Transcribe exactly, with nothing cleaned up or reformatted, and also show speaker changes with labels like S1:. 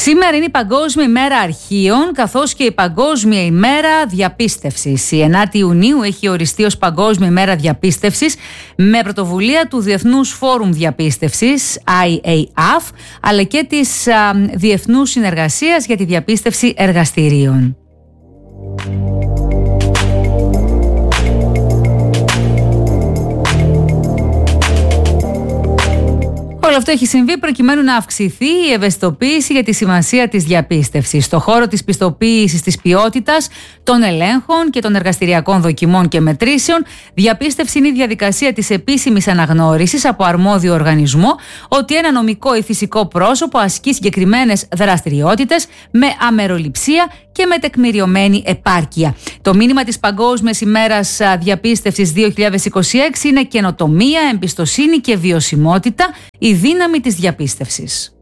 S1: Σήμερα είναι η Παγκόσμια ημέρα αρχείων, καθώς και η Παγκόσμια ημέρα διαπίστευσης. Η ενάτη Ιουνίου έχει οριστεί ως Παγκόσμια ημέρα διαπίστευσης με πρωτοβουλία του Διεθνούς Φόρουμ Διαπίστευσης, άι έι εφ, αλλά και της α, Διεθνούς Συνεργασίας για τη Διαπίστευση Εργαστηρίων. Όλο αυτό έχει συμβεί προκειμένου να αυξηθεί η ευαισθητοποίηση για τη σημασία της διαπίστευσης. Στο χώρο της πιστοποίησης της ποιότητας, των ελέγχων και των εργαστηριακών δοκιμών και μετρήσεων, διαπίστευση είναι η διαδικασία της επίσημης αναγνώρισης από αρμόδιο οργανισμό ότι ένα νομικό ή φυσικό πρόσωπο ασκεί συγκεκριμένες δραστηριότητες με αμεροληψία και με τεκμηριωμένη επάρκεια. Το μήνυμα της Παγκόσμιας ημέρας διαπίστευσης δύο χιλιάδες είκοσι έξι είναι καινοτομία, εμπιστοσύνη και βιωσιμότητα, η δύναμη της διαπίστευσης.